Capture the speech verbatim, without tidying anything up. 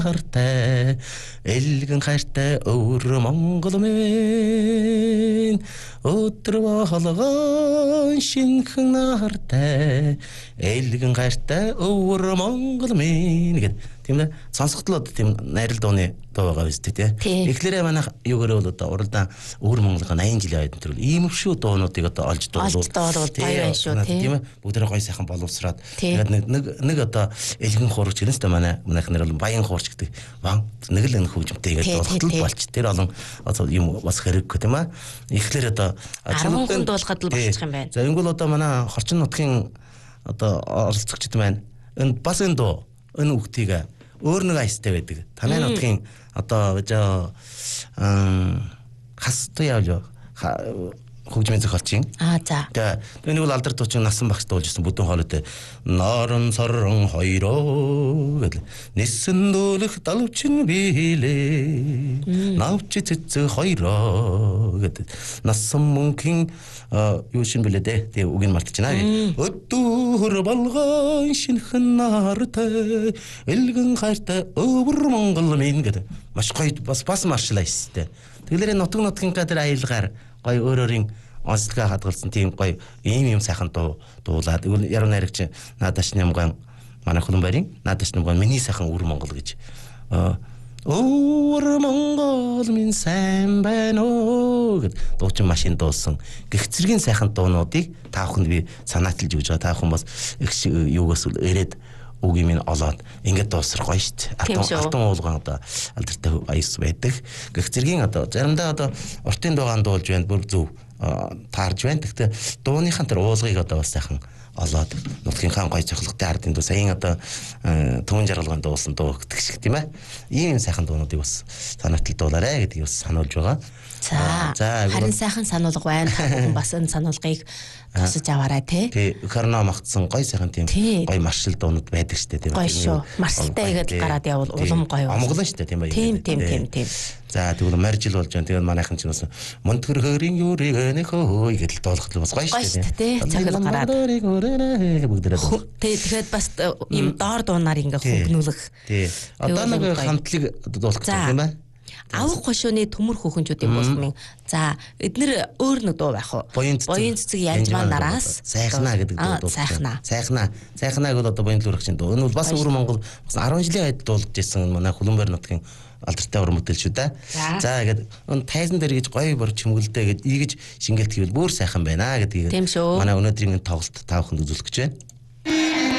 хартай элгэн хайртай өвөр Монгол минь өдөр болгон шинхэн нартай элгэн хайртай өвөр Монгол минь гэдэг тийм ээ сонсогдлоод тийм найрал дууны дуу байгаа биз дээ тийм эхлээрээ манай юугаар бол одоо уралдаан өвөр Монголын восемь жилийн ойд тэр ийм шүү дуунуудыг одоо олж дуулуул тийм шүү тийм ээ бүгдээ гой сайхан боловсраад тэгээд нэг нэг одоо элгэн хуурч гэнэ шүү манай манайхнэр бол баян хуурч гэдэг ван нэг л энэ хөгжимтэй ингээд дуулахтал болч тэр олон одоо юм бас хэрэггүй тийм ээ эхлээр одоо арван хүн дуулахад л болчих юм байна. За ингэвэл одоо манай хорчин нутгийн одоо оролцогчд маань энэ бас энэ дуу энэ үгтийг өөр нэг айстай байдаг. Танай нутгийн одоо жоо хастай явж хөгжмийн зохиолчин. Аа за. Тэгээ энэ бол алдар туучин насан багш дуулжсэн бүдүүн хоолойтой норон сорон хоёроо гэдэг. Нисэн дуулах далвчин биелээ. Навч цэцэг хоёроо гэдэг. Насан мөнхийн юу шин бэлээ дээ. Тэгээ үгийг мартчихна. Өдөр болгон шинхэн нартай элгэн хайртай өвөр Монгол минь гэдэг. Маш гоё бас бас маршлаа истэ. Тэгэлэр нутаг нутгийн гадар аялгаар гой өөрөөрийн онцлогоо хадгалсан тийм гой ийм юм сайхан дуу дуулаад игэл яруу найрагч наадаш нямган манай хөлөн барин наадаш нямган миний сайхан өвөр Монгол гэж өвөр Монгол минь сайн байна оо гэд дуучин машин дуулсан гэгцэргийн сайхан дуунуудыг та бүхэнд би санааталж өгж байгаа та бүхэн бас их юугаас ирээд үгүй минь олоод ингээд дуусрах гоё шүү дээ. Алтан алтан уулгаан одоо алдартай аяс байдаг. Гэгцэргийн одоо заримдаа одоо уртын дуугаан дуулж байна бүр зөв таарж байна. Гэхдээ дууныхан тэр уулгыг одоо бас сайхан олоод нутгийнхаа гоё цохилгатай ардын дуу саяын одоо түмэн жаргалгаан дуусан дуу гэдэг шиг тийм ээ. Ийм сайхан дуунуудыг бас санаатал дуулаарэ гэдгийг бас сануулж байгаа. За харин сайхан сануулга байна. Та бүхэн бас энэ сануулгыг тусаж аваарай тий. Тий, карно магтсан гоё сайхан тийм гоё маршил дуунууд байдаг шүү дээ тийм ээ. Гоё шүү. Маршилтай игээд гараад явал улам гоё. Амгалан шүү дээ тийм ээ. Тийм тийм тийм тийм. За тэгвэл маржил болж байна. Тэгээд манайхан ч бас мөнтгөр хөрийн юурийг нөхөө гэдэл дуулахт бас гоё шүү дээ. Тий, цагэл гараад. Тий, тэгэхээр бас юм доор дуунаар ингээ хөнгнүүлэх. Тий. Одоо нэг хамтлаг дуулах гэх юм байна. Авах хошооны төмөр хөхөнчүүдийн булмын за эднэр өөр нэг дуу байх уу? Боён цэцэг янж маань нараас сайхнаа гэдэг дуу. Сайхнаа. Сайхнаа. Сайхнааг бол одоо боён лүрэгчийн дуу. Энэ бол бас өвөр Монгол бас арван жилийн хойд дуулж ирсэн манай Хөлбөмбөр нутгийн алдартай уран бүтээл шүү дээ. За ингээд өн тайзан дээр гэж гоё бор чимгэлтэй гэж ийгэж шингэлт хийвэл бүр сайхан байна гэдгийг манай өнөөдрийн тоглолт та бүхэнд үзүүлэх гэж байна.